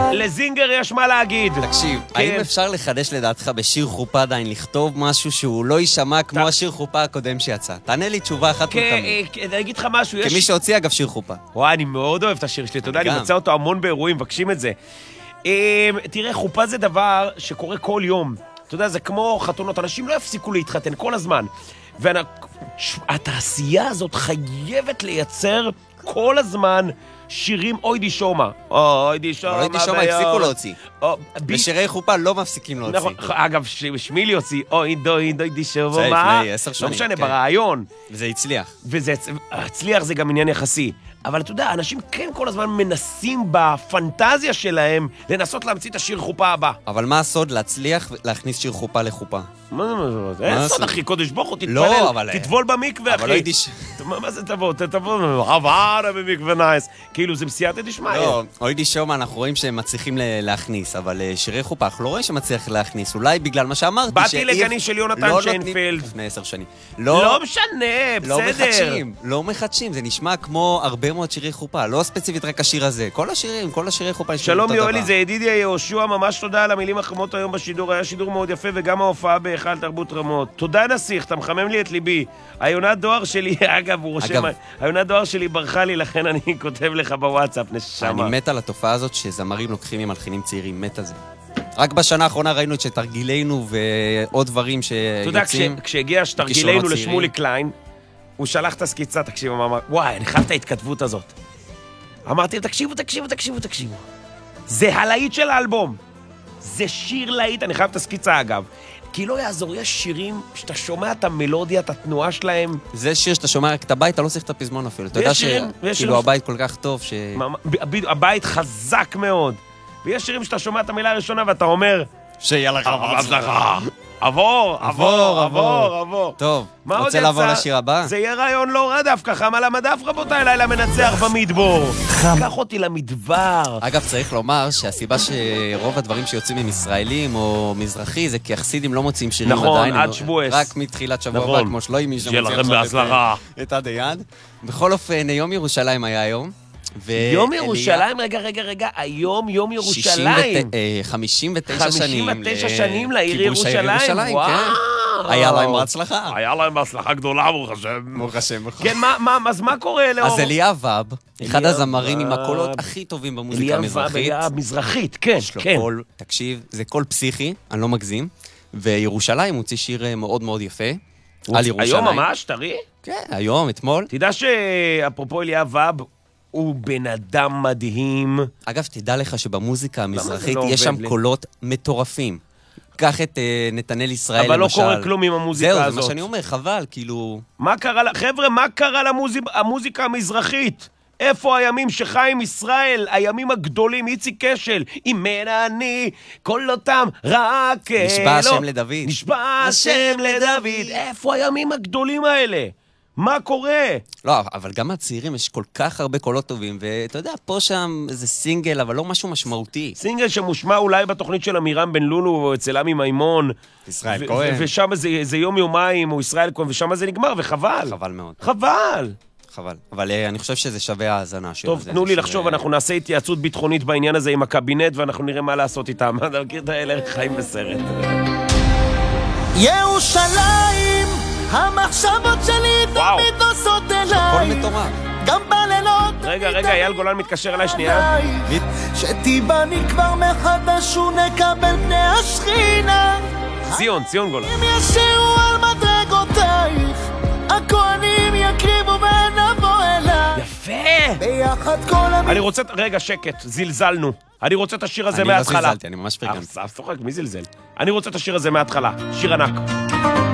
לזינגר יש מה להגיד. תקשיב, האם אפשר לחדש לדעתך בשיר חופה עדיין לכתוב משהו שהוא לא יישמע כמו השיר חופה הקודם שיצא? תענה לי תשובה אחת ותמיד. אני אגיד לך משהו, יש... כמי שהוציא אגב שיר חופה. וואי, אני מאוד אוהב את השיר שלי, אתה יודע, אני מצא אותו המון באירועים, מבקשים את זה. תראה, חופה זה דבר שקורה כל יום. אתה יודע, זה כמו חתונות, אנשים לא יפסיקו להתחתן כל הזמן. והתעשייה הזאת חייבת לייצר כל הזמן שירים אוידי שומע. אוידי שומע. אוידי שומע הפסיקו להוציא. בשירי חופה לא מפסיקים להוציא. אגב, שמילי הוציא אוידי שומע. זה לפני 10 שנים. לא משנה, ברעיון. וזה הצליח. הצליח זה גם עניין יחסי. אבל אתה יודע, אנשים כן כל הזמן מנסים בפנטזיה שלהם לנסות להמציא את השיר חופה הבא. אבל מה הסוד להצליח להכניס שיר חופה לחופה? מה זה? אין סוד, אחי, קודש ברוך הוא, תתפלל, תטבול במקווה, אחי. אבל לא הייתי מה זה תבוא? עבר במקווה נייס. כאילו, זה בסייעתא דשמיא. לא, אוידי שומע אנחנו רואים שהם מצליחים להכניס, אבל שירי חופה אנחנו לא רואים שמצליח להכניס, אולי בגלל מה שאמרתי. באתי לגני של יונתן שיינפלד. לפני 10 שנים. לא משנה, בסדר. לא מחדשים, זה נשמע כמו הרבה מאוד שירי חופה, לא ספציפית רק השיר הזה. כל השירי חופה יש שלום יואלי, זה ידידיה יהושע, ממש תודה על המילים החמות היום בשידור, היה שידור מאוד יפה וגם ההופעה בהיכל תרבות רמות. תודה נסיך, אתה מחמם לי את ליבי. היונת דואר שלי, אגב, הוא רושם, היונת דואר שלי ברחה לי, לכן אני כותב לך בוואטסאפ, נשמה. אני מת על התופעה הזאת שזמרים לוקחים עם מלחינים צעירים, מת על זה. רק בשנה האחרונה ראינו את שתרגילנו ועוד דברים שיוצאים. אתה יודע, כשהגיע שתרגילנו לשמולי קליין, הוא שלח את הסקיצה, תקשיבו, הוא אמר, וואי, אני חייב את ההתכתבות הזאת. אמרתי, תקשיבו. זה הלהיט של האלבום. זה שיר להיט, אני חייב את הסקיצה אגב. כי לא יעזור, יש שירים שאתה שומע את המלודיה, את התנועה שלהם. זה שיר שאתה שומע רק את הבית, אתה לא צריך את הפזמון אפילו. אתה יודע שכאילו הבית כל כך טוב ש... הבית חזק מאוד. ויש שירים שאתה שומע את המילה הראשונה ואתה אומר... שיהיה לך בהצלחה. עבור. טוב, רוצה לעבור לשיר הבא? זה יהיה רעיון לא רע דווקא, חם על המדף רבותיי, לילה מנצח במדבור. קח אותי למדבר. אגב, צריך לומר שהסיבה שרוב הדברים שיוצאים עם ישראלים או מזרחי זה כי החסידים לא מוצאים שירים עדיין. נכון, עד שבועס. רק מתחילת שבוע הבא, כמו שלא עם מישהו מוצאים עכשיו את עד היד. בכל אופן, יום ירושלים היה היום. יום ירושלים, רגע, היום יום ירושלים. 59 שנים. 59 שנים לעיר ירושלים, וואו. היה להם בהצלחה. היה להם בהצלחה גדולה, ברוך השם. ברוך השם. כן, אז מה קורה לאור? אז אליה ואב, אחד הזמרים עם הקולות הכי טובים במוזיקה המזרחית. אליה ואב, מזרחית, כן. יש לו קול, תקשיב, זה קול פסיכי, אני לא מגזים. וירושלים הוציא שיר מאוד מאוד יפה. על ירושלים. היום ממש, תראי? כן, היום, אתמול. תדע שאפרופו אליה ואב, הוא בן אדם מדהים. אגב, תדע לך שבמוזיקה המזרחית יש שם קולות מטורפים. קח את נתנאל ישראל למשל. אבל לא קורה כלום עם המוזיקה הזאת. זהו, זה מה שאני אומר, חבל, כאילו... חבר'ה, מה קרה למוזיקה המזרחית? איפה הימים שחיים ישראל, הימים הגדולים, איציק קשל, אם אין אני, כל אותם רק... נשבע השם לדוד. נשבע השם לדוד. איפה הימים הגדולים האלה? מה קורה? לא, אבל גם הצעירים יש כל כך הרבה קולות טובים, ואתה יודע, פה שם זה סינגל, אבל לא משהו משמעותי. סינגל שמושמע אולי בתוכנית של אמירם בן לולו, או אצל עמי מימון. ישראל כהן. ושם זה יום-יומיים, או ישראל כהן, ושם זה נגמר, וחבל. חבל מאוד. חבל. אבל אני חושב שזה שווה ההאזנה. טוב, תנו לי לחשוב, אנחנו נעשה התייעצות ביטחונית בעניין הזה עם הקבינט, ואנחנו נראה מה לעשות איתם. אתה מכיר את האלה? חיים בסרט. ירושלים, המחשבות שלי תמיד נוסעות אליי. הכל מטורף. גם בלילות. רגע, אייל גולן מתקשר אליי שנייה. שתיבני כבר מחדש ונקבל פני השכינה. ציון גולן. אם ישירו על מדרגותייך, הכהנים יקריבו ונבוא אליי. יפה. ביחד כל אני רוצה, רגע, שקט, זלזלנו. אני רוצה את השיר הזה מההתחלה. אני לא זלזלתי, אני ממש פרגנתי. צוחק, מי זלזל? אני רוצה את השיר הזה מההתחלה. שיר ענק.